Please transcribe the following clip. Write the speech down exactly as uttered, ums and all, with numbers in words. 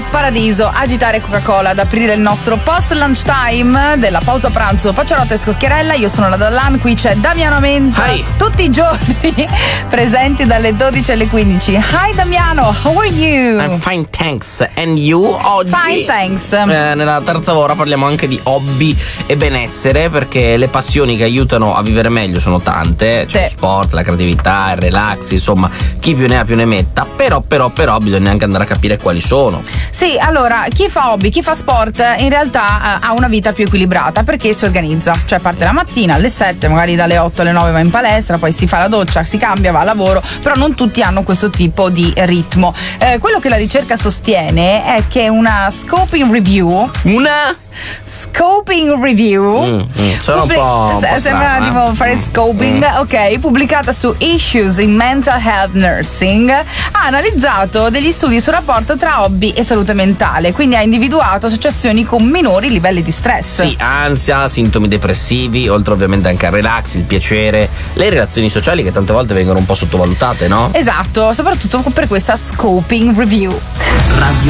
Paradiso, agitare Coca-Cola, ad aprire il nostro post lunch time della pausa pranzo, Pacciarotta e Scocchiarella. Io sono la Dallan, qui c'è Damiano Menta. Hi. Tutti i giorni presenti dalle dodici alle quindici. Hi Damiano, how are you? I'm fine, thanks. And you? Oggi, Fine, thanks. eh, nella terza ora parliamo anche di hobby e benessere, perché le passioni che aiutano a vivere meglio sono tante. C'è Sì. lo sport, la creatività, il relax, insomma, chi più ne ha più ne metta. Però, però, però bisogna anche andare a capire quali sono. Sì, allora, chi fa hobby, chi fa sport, in realtà eh, ha una vita più equilibrata perché si organizza. Cioè parte la mattina alle sette, magari dalle otto alle nove va in palestra, poi si fa la doccia, si cambia, va a lavoro, però non tutti hanno questo tipo di ritmo. Eh, quello che la ricerca sostiene è che una scoping review Una? Scoping review Mm, mm, sono pubblic- un po', un po' se- sembra strano, tipo eh. fare Mm, scoping, mm. ok, pubblicata su Issues in Mental Health Nursing, ha analizzato degli studi sul rapporto tra hobby e salute mentale, quindi ha individuato associazioni con minori livelli di stress. Sì, ansia, sintomi depressivi, oltre ovviamente anche al relax, il piacere, le relazioni sociali che tante volte vengono un po' sottovalutate, no? Esatto, soprattutto per questa scoping review. Radio